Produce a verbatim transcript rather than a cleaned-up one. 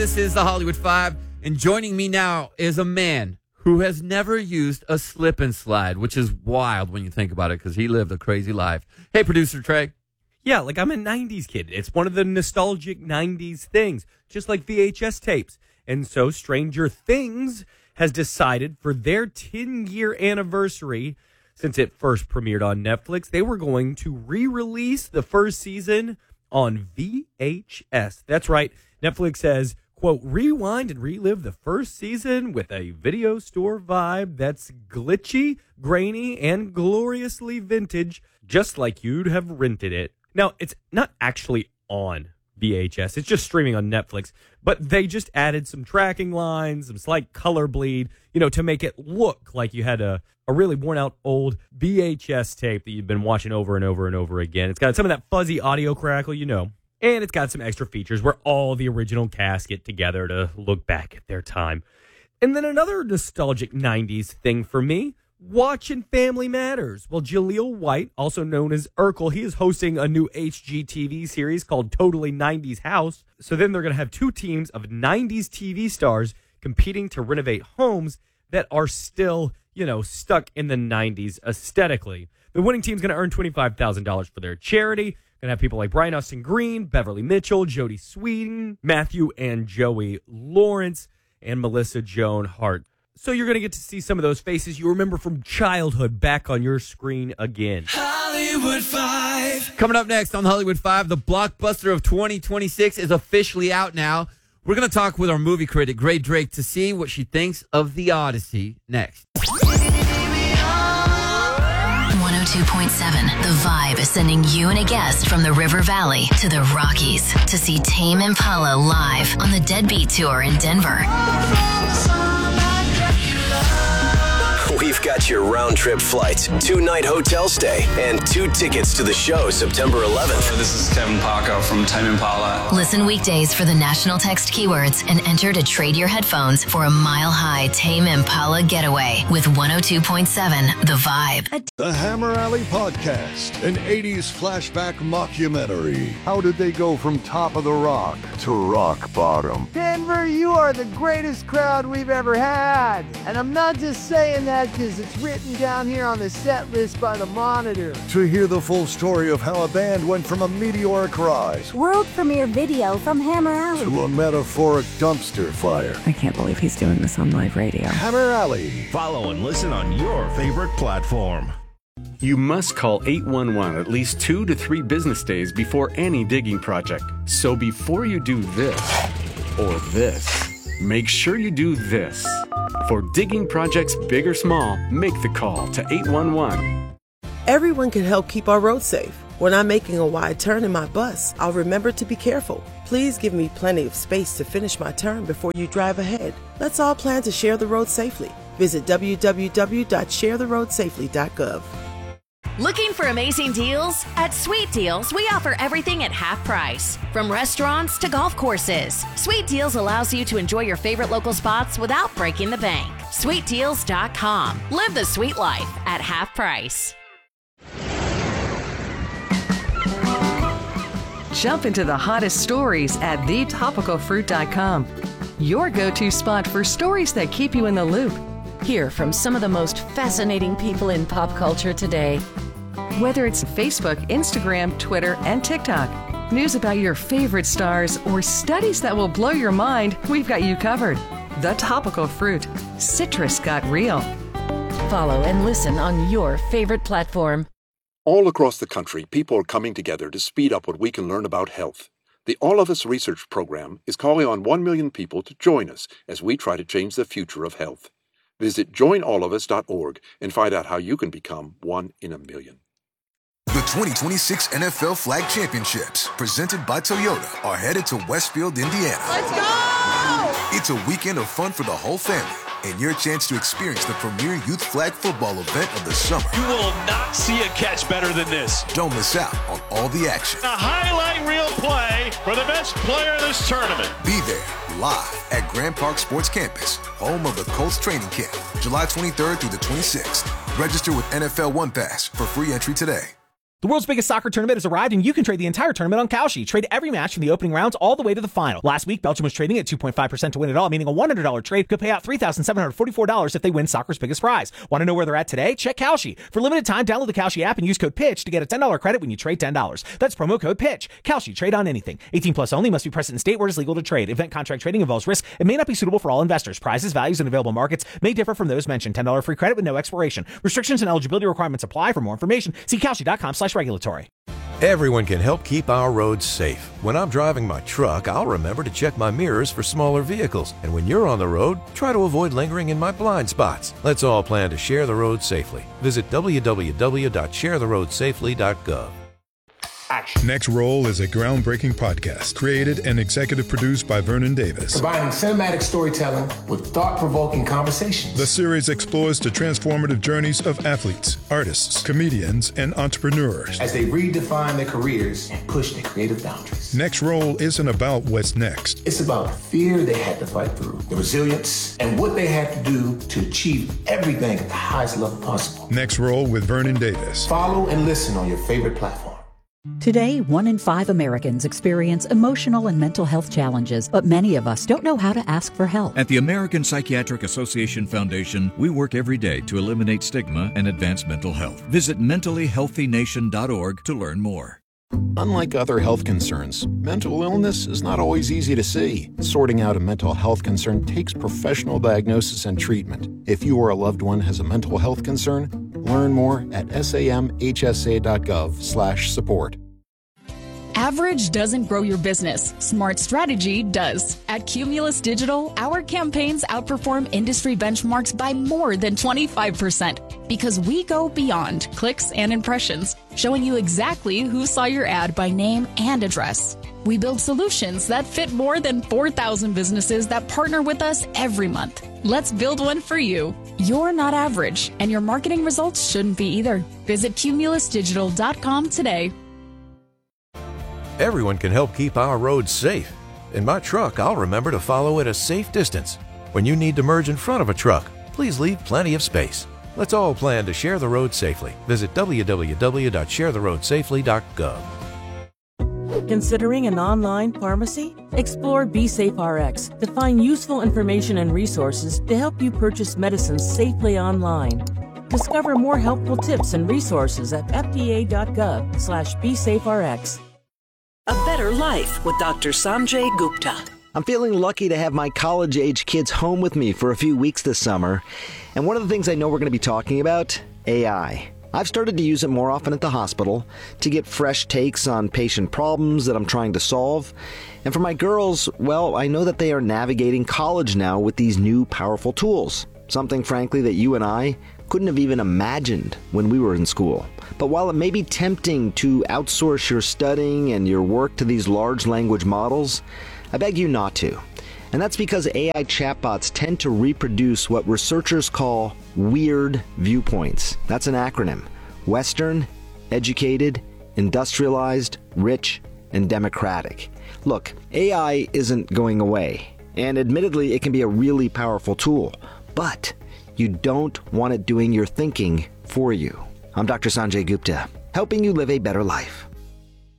This is the Hollywood Five, and joining me now is a man who has never used a slip and slide, which is wild when you think about it because he lived a crazy life. Hey, producer Trey. Yeah, like I'm a nineties kid. It's one of the nostalgic nineties things, just like V H S tapes. And so Stranger Things has decided for their ten-year anniversary, since it first premiered on Netflix, they were going to re-release the first season on V H S. That's right. Netflix says, quote, rewind and relive the first season with a video store vibe that's glitchy, grainy, and gloriously vintage, just like you'd have rented it. Now, it's not actually on V H S. It's just streaming on Netflix. But they just added some tracking lines, some slight color bleed, you know, to make it look like you had a, a really worn-out old V H S tape that you've been watching over and over and over again. It's got some of that fuzzy audio crackle, you know. And it's got some extra features where all the original cast get together to look back at their time. And then another nostalgic nineties thing for me, watching Family Matters. Well, Jaleel White, also known as Urkel, he is hosting a new H G T V series called Totally nineties House. So then they're going to have two teams of nineties T V stars competing to renovate homes that are still, you know, stuck in the nineties aesthetically. The winning team's going to earn twenty-five thousand dollars for their charity. Going to have people like Brian Austin Green, Beverly Mitchell, Jodie Sweetin, Matthew and Joey Lawrence, and Melissa Joan Hart. So you're going to get to see some of those faces you remember from childhood back on your screen again. Hollywood Five. Coming up next on the Hollywood Five, the blockbuster of twenty twenty-six is officially out now. We're going to talk with our movie critic, Gray Drake, to see what she thinks of The Odyssey next. one oh two point seven The Vibe is sending you and a guest from the River Valley to the Rockies to see Tame Impala live on the Deadbeat Tour in Denver. We've got your round-trip flights, two-night hotel stay, and two tickets to the show September eleventh. Hello, this is Kevin Paco from Tame Impala. Listen weekdays for the national text keywords and enter to trade your headphones for a mile-high Tame Impala getaway with one oh two point seven The Vibe. The Hammer Alley Podcast, an eighties flashback mockumentary. How did they go from top of the rock to rock bottom? Denver, you are the greatest crowd we've ever had. And I'm not just saying that because it's written down here on the set list by the Monitor. To hear the full story of how a band went from a meteoric rise, world premiere video from Hammer Alley, to a metaphoric dumpster fire. I can't believe he's doing this on live radio. Hammer Alley. Follow and listen on your favorite platform. You must call eight one one at least two to three business days before any digging project. So before you do this or this, make sure you do this. For digging projects big or small, make the call to eight one one. Everyone can help keep our roads safe. When I'm making a wide turn in my bus, I'll remember to be careful. Please give me plenty of space to finish my turn before you drive ahead. Let's all plan to share the road safely. Visit w w w dot share the road safely dot gov. Looking for amazing deals? At Sweet Deals, we offer everything at half price. From restaurants to golf courses, Sweet Deals allows you to enjoy your favorite local spots without breaking the bank. sweet deals dot com. Live the sweet life at half price. Jump into the hottest stories at the topical fruit dot com. Your go-to spot for stories that keep you in the loop. Hear from some of the most fascinating people in pop culture today. Whether it's Facebook, Instagram, Twitter, and TikTok, news about your favorite stars, or studies that will blow your mind, we've got you covered. The Topical Fruit. Citrus got real. Follow and listen on your favorite platform. All across the country, people are coming together to speed up what we can learn about health. The All of Us Research Program is calling on one million people to join us as we try to change the future of health. Visit join all of us dot org and find out how you can become one in a million. The twenty twenty-six N F L Flag Championships, presented by Toyota, are headed to Westfield, Indiana. Let's go! It's a weekend of fun for the whole family and your chance to experience the premier youth flag football event of the summer. You will not see a catch better than this. Don't miss out on all the action. A highlight reel play for the best player in this tournament. Be there live at Grand Park Sports Campus, home of the Colts training camp, July twenty-third through the twenty-sixth. Register with N F L One Pass for free entry today. The world's biggest soccer tournament has arrived, and you can trade the entire tournament on Kalshi. Trade every match from the opening rounds all the way to the final. Last week, Belgium was trading at two point five percent to win it all, meaning a one hundred dollars trade could pay out three thousand seven hundred forty-four dollars if they win soccer's biggest prize. Want to know where they're at today? Check Kalshi. For limited time, download the Kalshi app and use code PITCH to get a ten dollars credit when you trade ten dollars. That's promo code PITCH. Kalshi. Trade on anything. eighteen plus only. Must be present in state where it is legal to trade. Event contract trading involves risk and may not be suitable for all investors. Prizes, values, and available markets may differ from those mentioned. ten dollars free credit with no expiration. Restrictions and eligibility requirements apply. For more information, see Kalshi.com slash regulatory. Everyone can help keep our roads safe. When I'm driving my truck, I'll remember to check my mirrors for smaller vehicles. And when you're on the road, try to avoid lingering in my blind spots. Let's all plan to share the road safely. Visit w w w dot share the road safely dot gov. Action. Next Roll is a groundbreaking podcast created and executive produced by Vernon Davis. Combining cinematic storytelling with thought-provoking conversations. The series explores the transformative journeys of athletes, artists, comedians, and entrepreneurs as they redefine their careers and push their creative boundaries. Next Roll isn't about what's next. It's about the fear they had to fight through, the resilience, and what they had to do to achieve everything at the highest level possible. Next Roll with Vernon Davis. Follow and listen on your favorite platform. Today, one in five Americans experience emotional and mental health challenges, but many of us don't know how to ask for help. At the American Psychiatric Association Foundation, we work every day to eliminate stigma and advance mental health. Visit mentally healthy nation dot org to learn more. Unlike other health concerns, mental illness is not always easy to see. Sorting out a mental health concern takes professional diagnosis and treatment. If you or a loved one has a mental health concern, learn more at samhsa dot gov slash support. Average doesn't grow your business. Smart strategy does. At Cumulus Digital, our campaigns outperform industry benchmarks by more than twenty-five percent because we go beyond clicks and impressions, showing you exactly who saw your ad by name and address. We build solutions that fit more than four thousand businesses that partner with us every month. Let's build one for you. You're not average, and your marketing results shouldn't be either. Visit cumulus digital dot com today. Everyone can help keep our roads safe. In my truck, I'll remember to follow at a safe distance. When you need to merge in front of a truck, please leave plenty of space. Let's all plan to share the road safely. Visit w w w dot share the road safely dot gov. Considering an online pharmacy? Explore BeSafeRx to find useful information and resources to help you purchase medicines safely online. Discover more helpful tips and resources at f d a dot gov slash BeSafeRx. A better life with Doctor Sanjay Gupta. I'm feeling lucky to have my college-age kids home with me for a few weeks this summer. And one of the things I know we're going to be talking about, A I. I've started to use it more often at the hospital to get fresh takes on patient problems that I'm trying to solve. And for my girls, well, I know that they are navigating college now with these new powerful tools. Something, frankly, that you and I couldn't have even imagined when we were in school. But while it may be tempting to outsource your studying and your work to these large language models, I beg you not to. And that's because A I chatbots tend to reproduce what researchers call weird viewpoints. That's an acronym. Western, educated, industrialized, rich, and democratic. Look, A I isn't going away. And admittedly, it can be a really powerful tool. But you don't want it doing your thinking for you. I'm Doctor Sanjay Gupta, helping you live a better life.